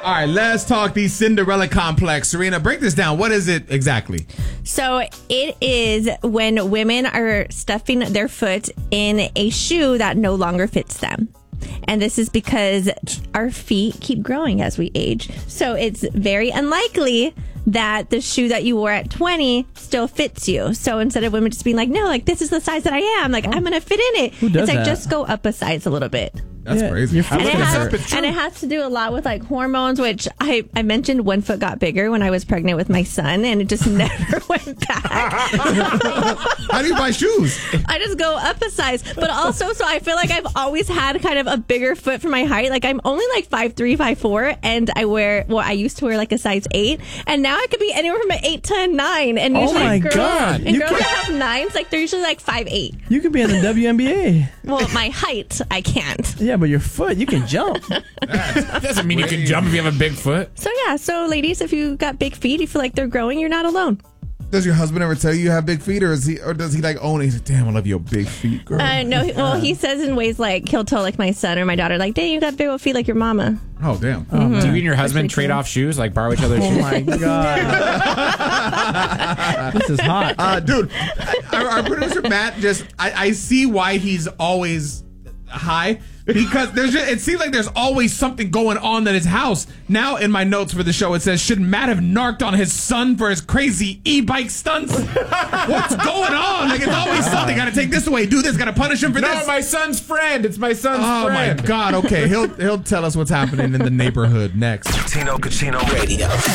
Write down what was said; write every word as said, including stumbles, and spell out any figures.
All right, let's talk the Cinderella complex. Serena, break this down. What is it exactly? So it is when women are stuffing their foot in a shoe that no longer fits them. And this is because our feet keep growing as we age. So it's very unlikely that the shoe that you wore at twenty still fits you. So instead of women just being like, no, like this is the size that I am, like I'm going to fit in it. Who does it's like that? just go up a size a little bit. That's Yeah, crazy. your foot's And it, gonna has, hurt. and it has to do a lot with like hormones, which I, I mentioned one foot got bigger when I was pregnant with my son, and it just never went back. How do you buy shoes? I just go up a size. But also, so I feel like I've always had kind of a bigger foot for my height. Like I'm only like five three, five four, and I wear, well, I used to wear like a size eight, and now I could be anywhere from an eight to a nine. And Oh usually my girls, God. and You girls could- that have nines, like they're usually like five eight. You could be in the W N B A. Well, my height, I can't. Yeah, but your foot, you can jump. That doesn't mean you can jump if you have a big foot. So yeah, so ladies, if you got big feet, you feel like they're growing, you're not alone. Does your husband ever tell you you have big feet, or is he, or does he like own it? He's like, damn, I love your big feet, girl. Uh, no, he- well, he says in ways like he'll tell like my son or my daughter, like, "Dang, you got big old feet like your mama." Oh, damn. Do you and your husband trade off shoes, like borrow each other's Oh shoes? my God. This is hot. Uh, dude, our, our producer Matt just, I, I see why he's always high, because there's just, it seems like there's always something going on at his house. Now in my notes for the show it says, should Matt have narked on his son for his crazy e-bike stunts? What's going on? Like it's always something. Gotta take this away, do this, gotta punish him for No, this. my son's friend. It's my son's Oh friend. my God. Okay, he'll he'll tell us what's happening in the neighborhood next. Tino Cucino Radio.